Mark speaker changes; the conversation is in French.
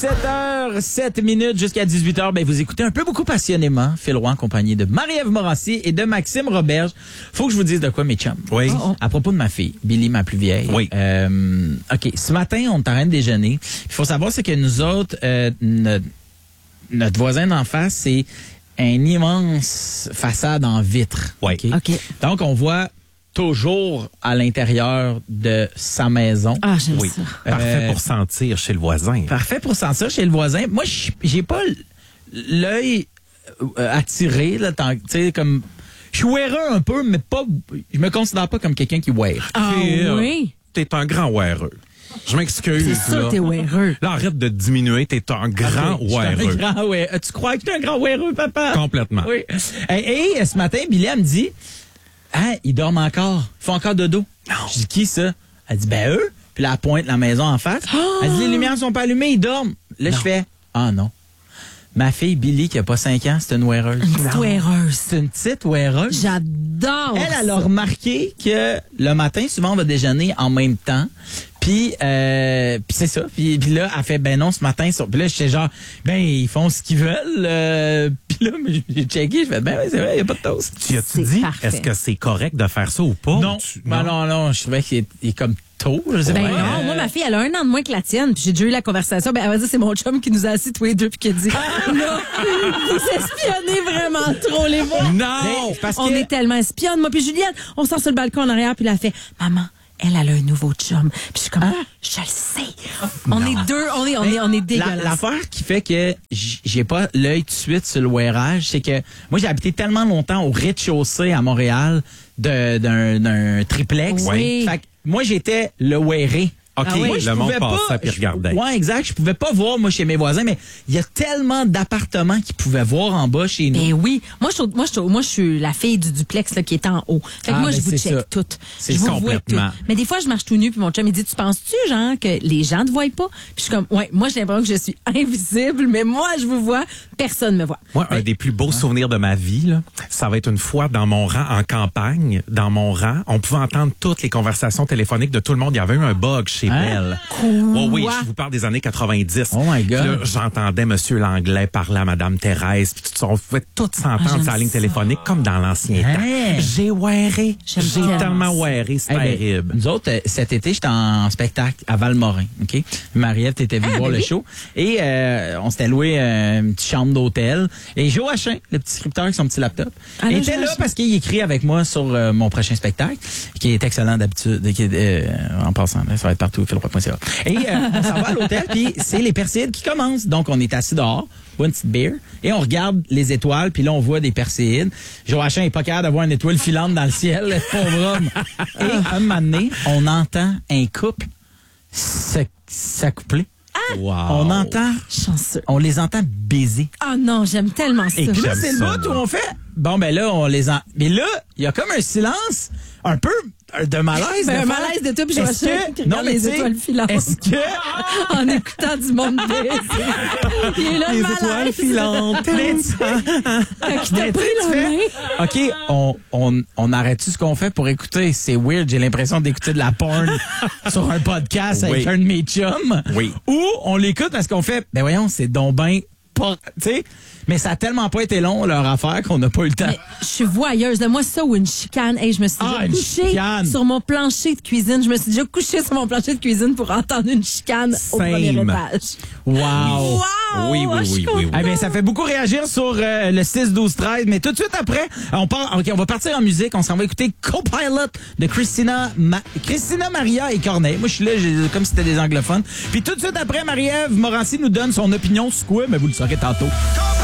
Speaker 1: 7h07 jusqu'à 18h, ben vous écoutez un peu beaucoup passionnément Phil Roy en compagnie de Marie-Ève Morancy et de Maxime Roberge. Faut que je vous dise de quoi, mes chums.
Speaker 2: Oui.
Speaker 1: À propos de ma fille, Billy, ma plus vieille.
Speaker 2: Oui.
Speaker 1: OK, ce matin, on est en train de déjeuner. Il faut savoir, c'est que nous autres, notre voisin d'en face, c'est une immense façade en vitre.
Speaker 2: Oui.
Speaker 1: OK. Donc, on voit toujours à l'intérieur de sa maison.
Speaker 3: Ah, j'aime
Speaker 2: Oui.
Speaker 3: ça.
Speaker 2: Parfait pour sentir chez le voisin.
Speaker 1: Parfait pour sentir chez le voisin. Moi, j'ai pas l'œil attiré, là, tu sais, comme... Je suis weareux un peu, mais pas... Je me considère pas comme quelqu'un qui wear.
Speaker 3: Ah oui?
Speaker 2: T'es un grand weareux. Je m'excuse.
Speaker 3: C'est ça,
Speaker 2: là.
Speaker 3: t'es weareux.
Speaker 2: Là, arrête de diminuer, t'es un grand
Speaker 1: Je suis
Speaker 2: weareux.
Speaker 1: un grand weareux. Tu crois que t'es un grand weareux, papa?
Speaker 2: Complètement.
Speaker 1: Oui. Et ce matin, Billy, elle me dit... Ah, ils dorment encore. Ils font encore dodo.
Speaker 2: Non.
Speaker 1: Je dis, qui ça? Elle dit, ben eux. Puis là, elle pointe la maison en face. Elle dit, les lumières sont pas allumées, ils dorment. Là, je fais, ah non. Ma fille, Billy, qui a pas 5 ans, c'est une weareuse.
Speaker 3: Une petite weareuse.
Speaker 1: C'est une petite weareuse.
Speaker 3: J'adore
Speaker 1: Elle a remarqué que le matin, souvent, on va déjeuner en même temps. Puis c'est ça. Puis là, elle fait, ben non, ce matin. Puis là, j'étais genre, ben, ils font ce qu'ils veulent. Puis là, j'ai checké, je fais, ben oui, c'est vrai, il n'y a pas de toast.
Speaker 2: Tu as-tu
Speaker 3: C'est
Speaker 2: dit,
Speaker 3: parfait.
Speaker 2: est-ce que c'est correct de faire ça ou pas?
Speaker 1: Non. Non, je trouvais qu'il est comme tôt. Je sais
Speaker 3: Ben
Speaker 1: pas.
Speaker 3: non, moi, ma fille, elle a 1 an de moins que la tienne. Puis j'ai déjà eu la conversation. Ben, elle va dire, c'est mon chum qui nous a assis tous les deux puis qui a dit, là, vous espionnez vraiment trop les voix.
Speaker 2: Non!
Speaker 1: Parce
Speaker 3: On
Speaker 1: que-
Speaker 3: est tellement espionnes. Moi puis Juliette, on sort sur le balcon en arrière puis elle a fait, maman, elle a un nouveau chum. Puis je suis comme, je le sais. On est deux, on est dégueulasses.
Speaker 1: L'affaire qui fait que j'ai pas l'œil tout de suite sur le wearage, c'est que moi, j'ai habité tellement longtemps au rez-de-chaussée à Montréal d'un triplex.
Speaker 3: Oui.
Speaker 1: Fait que moi, j'étais le wearé.
Speaker 2: OK,
Speaker 3: Ah oui.
Speaker 2: le monde passait puis regardait.
Speaker 1: Ouais, exact. Je pouvais pas voir, moi, chez mes voisins, mais il y a tellement d'appartements qu'ils pouvaient voir en bas chez nous.
Speaker 3: Ben oui. Moi, je suis la fille du duplex là, qui est en haut. Fait que moi,
Speaker 1: ben
Speaker 3: je vous
Speaker 1: c'est
Speaker 3: check
Speaker 1: ça.
Speaker 3: toutes.
Speaker 1: C'est
Speaker 3: Je vous
Speaker 2: complètement.
Speaker 3: vois toutes. Mais des fois, je marche tout nu, puis mon chum, il dit, tu penses-tu, genre, que les gens te voient pas? Puis je suis comme, ouais, moi, j'ai l'impression que je suis invisible, mais moi, je vous vois, personne me voit.
Speaker 2: Moi, un des plus beaux souvenirs de ma vie, là, ça va être une fois dans mon rang en campagne, on pouvait entendre toutes les conversations téléphoniques de tout le monde. Il y avait eu un bug chez Bell. Oui, je vous parle des années 90.
Speaker 1: Oh my God.
Speaker 2: Puis là, j'entendais Monsieur Langlais parler à Madame Thérèse, puis tout ça. On pouvait tout s'entendre
Speaker 3: j'aime
Speaker 2: sur la ligne
Speaker 3: ça.
Speaker 2: téléphonique comme dans l'ancien temps. J'ai wearé.
Speaker 3: J'aime
Speaker 2: J'ai
Speaker 3: tellement
Speaker 2: tellement
Speaker 3: ça.
Speaker 2: wearé, c'est
Speaker 1: Eh ben,
Speaker 2: terrible.
Speaker 1: nous autres, cet été, j'étais en spectacle à Valmorin, OK? Marie-Ève, t'étais venue voir
Speaker 3: ben
Speaker 1: le
Speaker 3: oui.
Speaker 1: show. Et on s'était loué une petite chambre d'hôtel. Et Joachim, le petit scripteur avec son petit laptop,
Speaker 3: Allô,
Speaker 1: était là
Speaker 3: Joachim?
Speaker 1: parce qu'il écrit avec moi sur mon prochain spectacle, qui est excellent d'habitude. En passant, là, ça va être partout, philroy.ca. Et on s'en va à l'hôtel, puis c'est les Perséides qui commencent. Donc, on est assis dehors, boit une petite bière, et on regarde les étoiles, puis là, on voit des Perséides. Joachim est pas capable d'avoir une étoile filante dans le ciel, le pauvre homme. Et un moment donné, on entend un couple s'accoupler.
Speaker 2: Wow.
Speaker 1: On entend,
Speaker 3: Chanceux.
Speaker 1: on les entend baiser.
Speaker 3: Ah non, j'aime tellement ça.
Speaker 1: Et puis là,
Speaker 2: J'aime
Speaker 1: c'est le
Speaker 2: ça,
Speaker 1: bout où
Speaker 2: moi.
Speaker 1: on fait, bon, ben là, on les en... Mais là, il y a comme un silence, un peu de malaise.
Speaker 3: Ben, un
Speaker 1: de faire-
Speaker 3: malaise de toi, puis
Speaker 1: Est-ce
Speaker 3: Joachim qui
Speaker 1: que... Non,
Speaker 3: regarde
Speaker 1: mais
Speaker 3: les
Speaker 1: tu sais,
Speaker 3: étoiles filantes.
Speaker 1: Est-ce que...
Speaker 3: En écoutant du monde baiser. Il est là,
Speaker 2: Les
Speaker 3: le malaise.
Speaker 2: étoiles filantes.
Speaker 3: Quand il t'a
Speaker 1: Mais
Speaker 3: pris
Speaker 1: tu
Speaker 3: la
Speaker 1: fais,
Speaker 3: main.
Speaker 1: OK, on arrête-tu ce qu'on fait pour écouter? C'est weird, j'ai l'impression d'écouter de la porn sur un podcast avec
Speaker 2: Oui.
Speaker 1: un de mes chums.
Speaker 2: Oui.
Speaker 1: Ou on l'écoute parce qu'on fait, ben voyons, c'est donc ben pas... Tu sais, mais ça a tellement pas été long, leur affaire, qu'on n'a pas eu le temps.
Speaker 3: Mais je suis voyeuse. De moi, ça ou une chicane. Hey, je me suis
Speaker 1: Ah,
Speaker 3: déjà
Speaker 1: une
Speaker 3: couchée
Speaker 1: chicane.
Speaker 3: sur mon plancher de cuisine. Je me suis déjà couchée sur mon plancher de cuisine pour entendre une chicane au premier
Speaker 2: Same.
Speaker 3: étage.
Speaker 1: Wow!
Speaker 3: Wow!
Speaker 2: Oui,
Speaker 3: Je suis
Speaker 2: oui.
Speaker 1: Eh bien, ça fait beaucoup réagir sur le 6-12-13, mais tout de suite après, on va partir en musique. On s'en va écouter Copilot de Christina Maria et Corneille. Moi, je suis là comme si c'était des anglophones. Puis tout de suite après, Marie-Ève Morancy nous donne son opinion sur quoi, mais vous le saurez tantôt.